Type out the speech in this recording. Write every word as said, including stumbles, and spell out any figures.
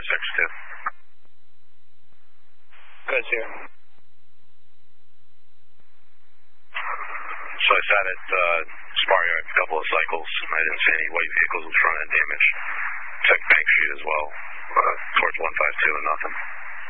six two. Good, sir. So I sat at uh, Spar Yard a couple of cycles, and I didn't see any white vehicles with front end damage. Checked Bank Street as well, uh, towards one five two and nothing.